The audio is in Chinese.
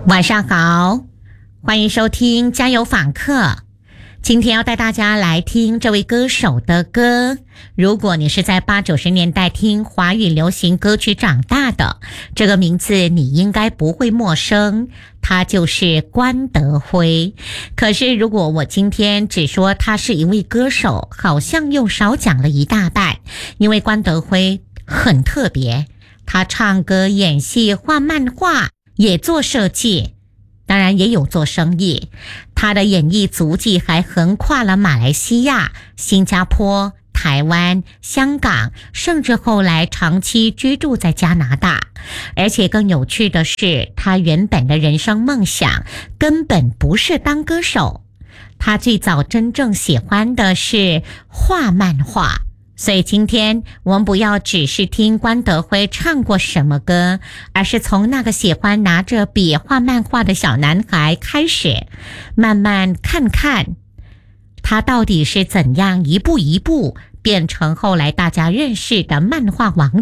晚上好，欢迎收听加油访客。今天要带大家来听这位歌手的歌。如果你是在80-90年代听华语流行歌曲长大的，这个名字你应该不会陌生，他就是关德辉。可是如果我今天只说他是一位歌手，好像又少讲了一大半，因为关德辉很特别，他唱歌、演戏、画漫画，也做设计，当然也有做生意。他的演艺足迹还横跨了马来西亚、新加坡、台湾、香港，甚至后来长期居住在加拿大。而且更有趣的是，他原本的人生梦想根本不是当歌手，他最早真正喜欢的是画漫画。所以今天我们不要只是听关德辉唱过什么歌，而是从那个喜欢拿着笔画漫画的小男孩开始，慢慢看看他到底是怎样一步一步变成后来大家认识的漫画王